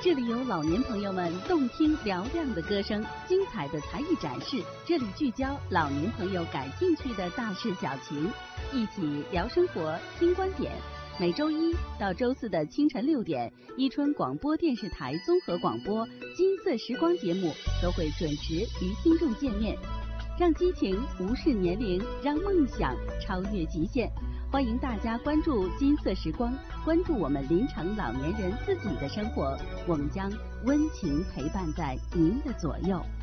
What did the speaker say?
这里有老年朋友们动听嘹亮的歌声，精彩的才艺展示。这里聚焦老年朋友感兴趣的大事小情，一起聊生活、听观点。每周一到周四的清晨6点，伊春广播电视台综合广播《金色时光》节目都会准时与听众见面，让激情无视年龄，让梦想超越极限。欢迎大家关注金色时光，关注我们临城老年人自己的生活，我们将温情陪伴在您的左右。